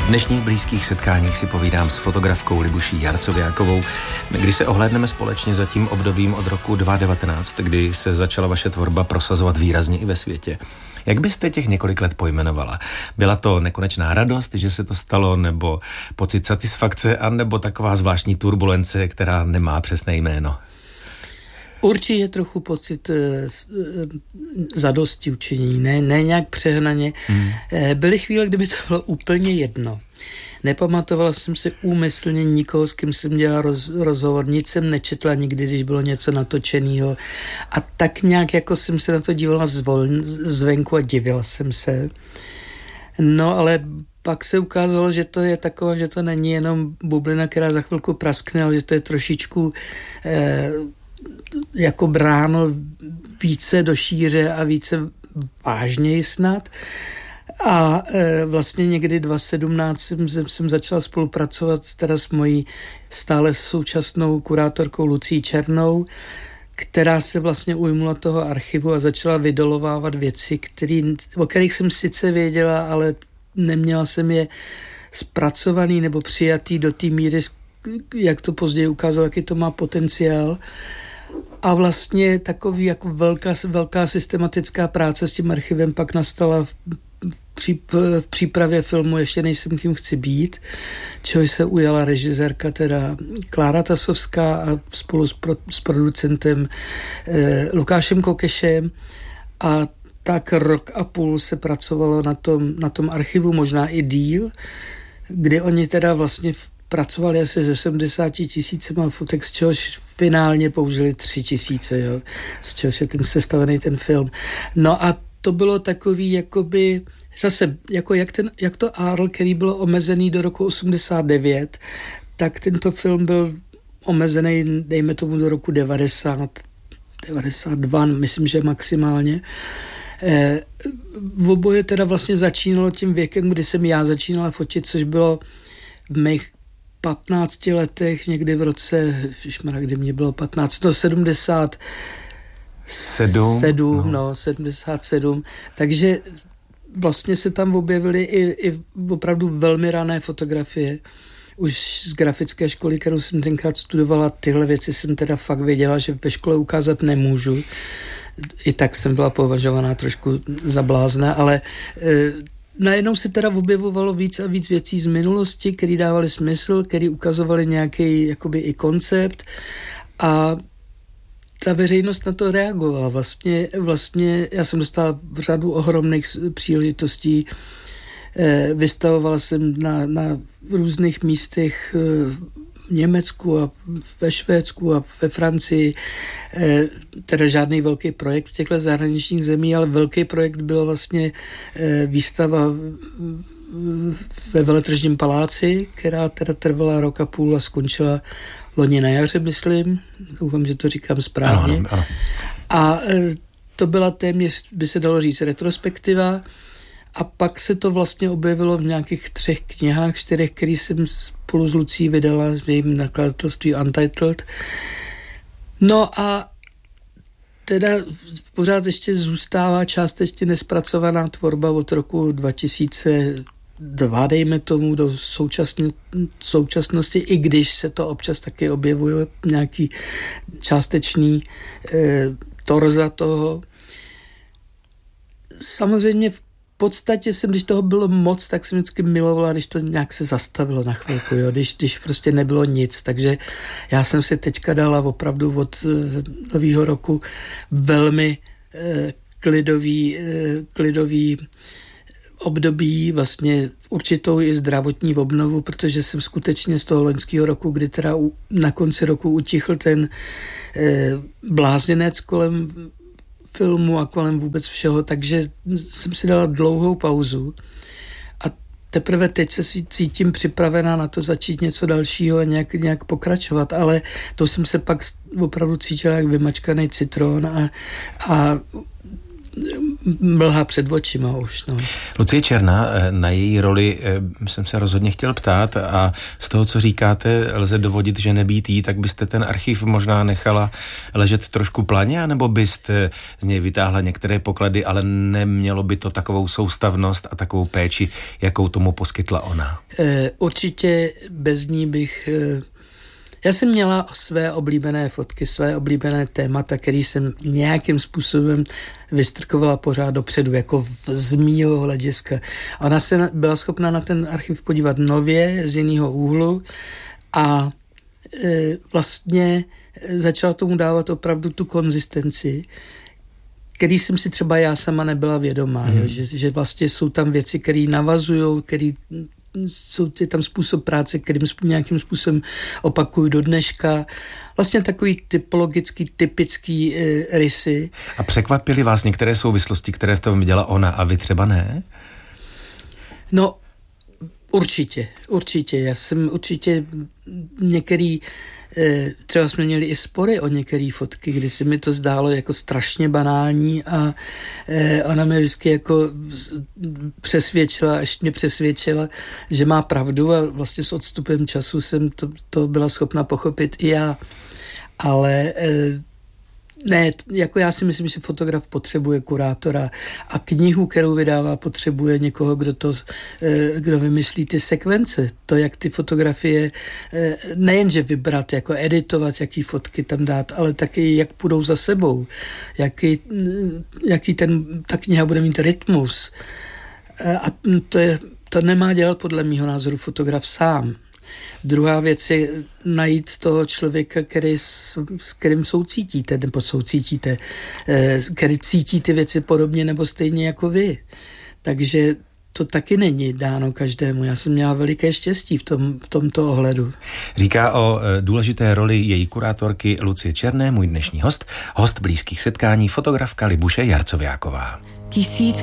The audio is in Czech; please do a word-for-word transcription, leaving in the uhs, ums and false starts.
dnešních blízkých setkáních si povídám s fotografkou Libuší Jarcovějákovou, kdy se ohlédneme společně za tím obdobím od roku dva tisíce devatenáct, kdy se začala vaše tvorba prosazovat výrazně i ve světě. Jak byste těch několik let pojmenovala? Byla to nekonečná radost, že se to stalo, nebo pocit satisfakce, anebo taková zvláštní turbulence, která nemá přesné jméno? Určitě trochu pocit e, e, zadosti učinění, ne, ne nějak přehnaně. Hmm. E, byly chvíle, kdyby to bylo úplně jedno. Nepamatovala jsem si úmyslně nikoho, s kým jsem dělala roz, rozhovor, nic jsem nečetla nikdy, když bylo něco natočeného. A tak nějak jako jsem se na to dívala zvoln, zvenku a divila jsem se. No ale pak se ukázalo, že to je taková, že to není jenom bublina, která za chvilku praskne, ale že to je trošičku e, jako bráno více do šíře a více vážněji snad. A e, vlastně někdy dva tisíce sedmnáct jsem, jsem začala spolupracovat teda s mojí stále současnou kurátorkou Lucí Černou, která se vlastně ujmula toho archivu a začala vydolovávat věci, který, o kterých jsem sice věděla, ale neměla jsem je zpracovaný nebo přijatý do té míry, jak to později ukázalo, jaký to má potenciál. A vlastně takový jako velká, velká systematická práce s tím archivem pak nastala v, při, v přípravě filmu Ještě nejsem, kým chci být, čehož se ujala režisérka teda Klára Tasovská a spolu s, pro, s producentem eh, Lukášem Kokešem a tak rok a půl se pracovalo na tom, na tom archivu, možná i díl, kdy oni teda vlastně pracovali asi ze sedmdesáti tisícema fotek, z čehož finálně použili tři tisíce, jo, z čehož je ten sestavený ten film. No a to bylo takový, jakoby, zase, jako jak, ten, jak to Arl, který byl omezený do roku osmdesát devět, tak tento film byl omezený, dejme tomu, do roku devadesát, devadesát dva, myslím, že maximálně. Eh, v oboje teda vlastně začínalo tím věkem, kdy jsem já začínala fotit, což bylo v mých patnácti letech, někdy v roce, ježišmarja, kdy mě bylo patnáct, no sedmdesát sedm, sedm, no. no, sedmdesát sedm, takže vlastně se tam objevily i, i opravdu velmi rané fotografie. Už z grafické školy, kterou jsem tenkrát studovala, tyhle věci jsem teda fakt věděla, že ve škole ukázat nemůžu. I tak jsem byla považovaná trošku za blázna, ale e, najednou se teda objevovalo víc a víc věcí z minulosti, které dávaly smysl, které ukazovaly nějaký jakoby i koncept a ta veřejnost na to reagovala. Vlastně, vlastně já jsem dostala řadu ohromných příležitostí. Vystavovala jsem na, na různých místech v Německu a ve Švédsku a ve Francii. Teda žádný velký projekt v těchto zahraničních zemí, ale velký projekt byl vlastně výstava ve Veletržním paláci, která teda trvala rok a půl a skončila loni na jaře, myslím. Doufám, že to říkám správně. Ano, ano. A to byla téměř, by se dalo říct, retrospektiva. A pak se to vlastně objevilo v nějakých třech knihách, čtyřech, který jsem spolu s Lucí vydala v jejím nakladatelství Untitled. No a teda pořád ještě zůstává částečně nespracovaná tvorba od roku dva tisíce dva, dejme tomu, do současně, současnosti, i když se to občas taky objevuje nějaký částečný eh, torza toho. Samozřejmě v V podstatě jsem, když toho bylo moc, tak jsem vždycky milovala, když to nějak se zastavilo na chvilku, jo? Když, když prostě nebylo nic. Takže já jsem si teďka dala opravdu od e, nového roku velmi e, klidový, e, klidový období, vlastně určitou i zdravotní obnovu, protože jsem skutečně z toho loňského roku, kdy teda u, na konci roku utichl ten e, blázinec kolem filmu a kolem vůbec všeho, takže jsem si dala dlouhou pauzu a teprve teď se cítím připravená na to začít něco dalšího a nějak, nějak pokračovat, ale to jsem se pak opravdu cítila jak vymačkaný citron a, a mlha před očima už. No. Lucie Černá, na její roli jsem se rozhodně chtěl ptát a z toho, co říkáte, lze dovodit, že nebýt jí, tak byste ten archiv možná nechala ležet trošku planě, anebo byste z něj vytáhla některé poklady, ale nemělo by to takovou soustavnost a takovou péči, jakou tomu poskytla ona? E, určitě bez ní bych... E, Já jsem měla své oblíbené fotky, své oblíbené témata, který jsem nějakým způsobem vystrkovala pořád dopředu, jako v, z mýho hlediska. Ona se na, byla schopna na ten archiv podívat nově, z jiného úhlu a e, vlastně začala tomu dávat opravdu tu konzistenci, který jsem si třeba já sama nebyla vědomá, hmm. jo, že, že vlastně jsou tam věci, které navazují, které jsou ty tam způsob práce, kterým nějakým způsobem opakuju do dneška. Vlastně takový typologický, typický e, rysy. A překvapily vás některé souvislosti, které v tom viděla ona a vy třeba ne? No, určitě, určitě. Já jsem určitě některý, e, třeba jsme měli i spory o některé fotky, kdy se mi to zdálo jako strašně banální a e, ona mě vždycky jako přesvědčila, až mě přesvědčila, že má pravdu a vlastně s odstupem času jsem to, to byla schopna pochopit i já. Ale e, ne, jako já si myslím, že fotograf potřebuje kurátora a knihu, kterou vydává, potřebuje někoho, kdo to, kdo vymyslí ty sekvence. To, jak ty fotografie, nejenže vybrat, jako editovat, jaký fotky tam dát, ale taky, jak půjdou za sebou, jaký, jaký ten, ta kniha bude mít rytmus. A to, je, to nemá dělat podle mýho názoru fotograf sám. Druhá věc je najít toho člověka, který s, s kterým soucítíte, nebo soucítíte, který cítí ty věci podobně nebo stejně jako vy. Takže to taky není dáno každému. Já jsem měla veliké štěstí v, tom, v tomto ohledu. Říká o důležité roli její kurátorky Lucie Černé, můj dnešní host, host Blízkých setkání, fotografka Libuše Jarcoviáková. Tisíc